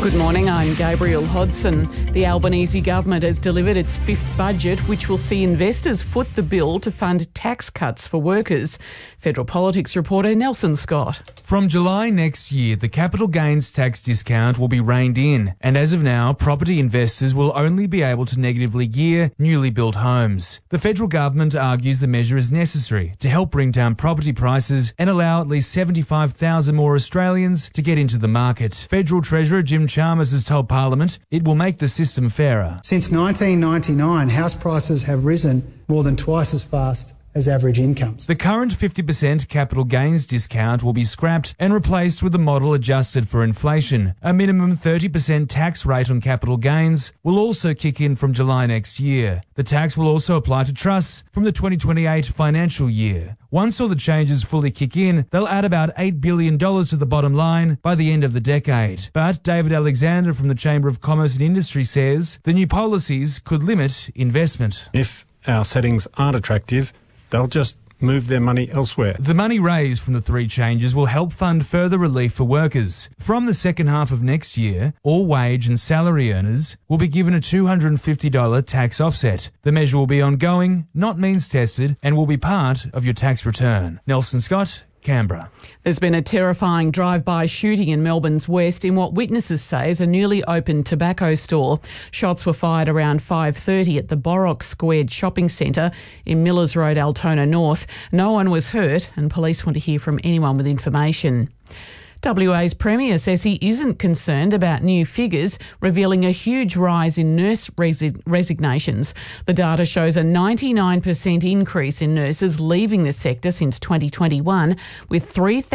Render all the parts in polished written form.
Good morning, I'm Gabriel Hodson. The Albanese government has delivered its fifth budget, which will see investors foot the bill to fund tax cuts for workers. Federal Politics reporter Nelson Scott. From July next year, the capital gains tax discount will be reined in, and as of now, property investors will only be able to negatively gear newly built homes. The federal government argues the measure is necessary to help bring down property prices and allow at least 75,000 more Australians to get into the market. Federal Treasurer Jim Chalmers has told Parliament it will make the system fairer. Since 1999, house prices have risen more than twice as fast as average incomes. The current 50% capital gains discount will be scrapped and replaced with a model adjusted for inflation. A minimum 30% tax rate on capital gains will also kick in from July next year. The tax will also apply to trusts from the 2028 financial year. Once all the changes fully kick in, they'll add about $8 billion to the bottom line by the end of the decade. But David Alexander from the Chamber of Commerce and Industry says the new policies could limit investment. If our settings aren't attractive, they'll just move their money elsewhere. The money raised from the three changes will help fund further relief for workers. From the second half of next year, all wage and salary earners will be given a $250 tax offset. The measure will be ongoing, not means tested, and will be part of your tax return. Nelson Scott, Canberra. There's been a terrifying drive-by shooting in Melbourne's west in what witnesses say is a newly opened tobacco store. Shots were fired around 5:30 at the Borrock Squared shopping centre in Millers Road, Altona North. No one was hurt, and police want to hear from anyone with information. WA's Premier says he isn't concerned about new figures revealing a huge rise in nurse resignations. The data shows a 99% increase in nurses leaving the sector since 2021, with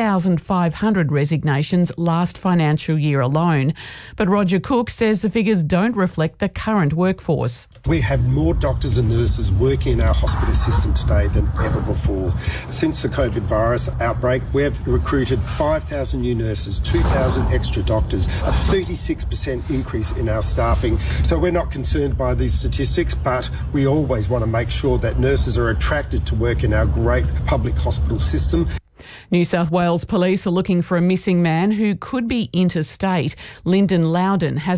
3,500 resignations last financial year alone. But Roger Cook says the figures don't reflect the current workforce. We have more doctors and nurses working in our hospital system today than ever before. Since the COVID virus outbreak, we have recruited 5,000 new nurses, 2,000 extra doctors, a 36% increase in our staffing. So we're not concerned by these statistics, but we always want to make sure that nurses are attracted to work in our great public hospital system. New South Wales Police are looking for a missing man who could be interstate. Lyndon Loudon has